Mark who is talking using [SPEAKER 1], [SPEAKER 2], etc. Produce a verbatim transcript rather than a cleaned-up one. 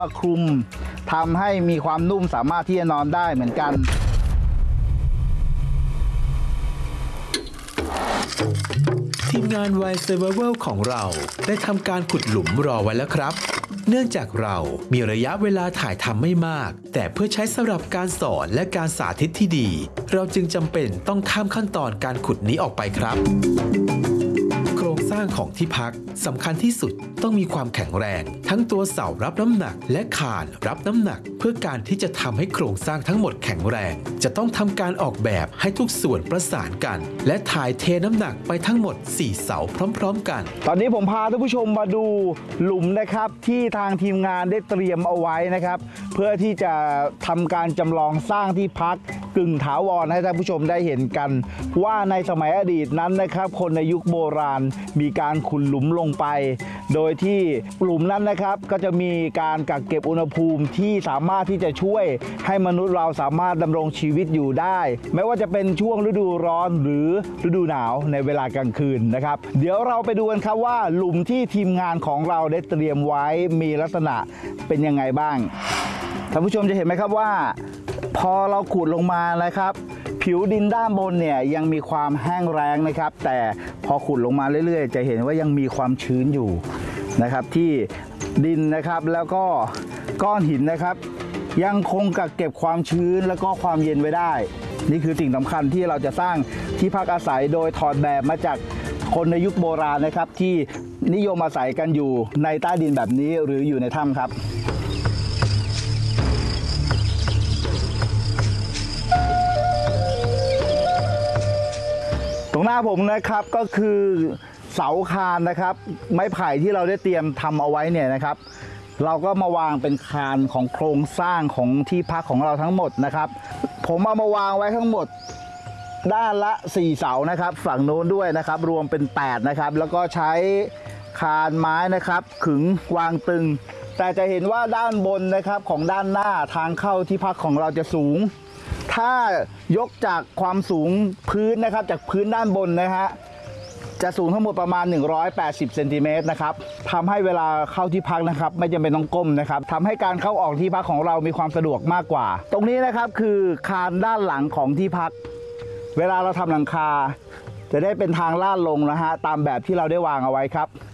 [SPEAKER 1] คลุมทำให้มีความนุ่มสามารถที่จะนอนได้เหมือนกัน
[SPEAKER 2] ทีมงาน วาย Survival ของเราได้ทำการขุดหลุมรอไว้แล้วครับเนื่องจากเรามีระยะเวลาถ่ายทำไม่มากแต่เพื่อใช้สำหรับการสอนและการสาธิตที่ดีเราจึงจำเป็นต้องข้ามขั้นตอนการขุดนี้ออกไปครับโครงสร้างของที่พักสำคัญที่สุดต้องมีความแข็งแรงทั้งตัวเสารับน้ำหนักและคานรับน้ำหนักเพื่อการที่จะทำให้โครงสร้างทั้งหมดแข็งแรงจะต้องทำการออกแบบให้ทุกส่วนประสานกันและถ่ายเทน้ำหนักไปทั้งหมดสี่เสาพร้อมๆกัน
[SPEAKER 1] ตอนนี้ผมพาท่านผู้ชมมาดูหลุมนะครับที่ทางทีมงานได้เตรียมเอาไว้นะครับเพื่อที่จะทำการจำลองสร้างที่พักกึ่งถาวรให้ท่านผู้ชมได้เห็นกันว่าในสมัยอดีตนั้นนะครับคนในยุคโบราณมีการขุดหลุมลงไปโดยที่หลุมนั้นนะครับก็จะมีการกักเก็บอุณหภูมิที่สามารถที่จะช่วยให้มนุษย์เราสามารถดำรงชีวิตอยู่ได้ไม่ว่าจะเป็นช่วงฤดูร้อนหรือฤดูหนาวในเวลากลางคืนนะครับเดี๋ยวเราไปดูกันครับว่าหลุมที่ทีมงานของเราได้เตรียมไว้มีลักษณะเป็นยังไงบ้างท่านผู้ชมจะเห็นไหมครับว่าพอเราขุดลงมานะครับผิวดินด้านบนเนี่ยยังมีความแห้งแล้งนะครับแต่พอขุดลงมาเรื่อยๆจะเห็นว่ายังมีความชื้นอยู่นะครับที่ดินนะครับแล้วก็ก้อนหินนะครับยังคงกักเก็บความชื้นแล้วก็ความเย็นไว้ได้นี่คือสิ่งสำคัญที่เราจะสร้างที่พักอาศัยโดยถอดแบบมาจากคนในยุคโบราณนะครับที่นิยมอาศัยกันอยู่ในใต้ดินแบบนี้หรืออยู่ในถ้ำครับตรงหน้าผมนะครับก็คือเสาคานนะครับไม้ไผ่ที่เราได้เตรียมทำเอาไว้เนี่ยนะครับเราก็มาวางเป็นคานของโครงสร้างของที่พักของเราทั้งหมดนะครับผมเอามาวางไว้ทั้งหมดด้านละสี่เสานะครับฝั่งโน้นด้วยนะครับรวมเป็นแปดนะครับแล้วก็ใช้คานไม้นะครับขึงวางตึงแต่จะเห็นว่าด้านบนนะครับของด้านหน้าทางเข้าที่พักของเราจะสูงถ้ายกจากความสูงพื้นนะครับจากพื้นด้านบนนะฮะจะสูงทั้งหมดประมาณหนึ่งร้อยแปดสิบเซนติเมตรนะครับทำให้เวลาเข้าที่พักนะครับไม่จำเป็นต้องก้มนะครับทำให้การเข้าออกที่พักของเรามีความสะดวกมากกว่าตรงนี้นะครับคือคานด้านหลังของที่พักเวลาเราทำหลังคาจะได้เป็นทางลาดลงนะฮะตามแบบที่เราได้วางเอาไว้ครับ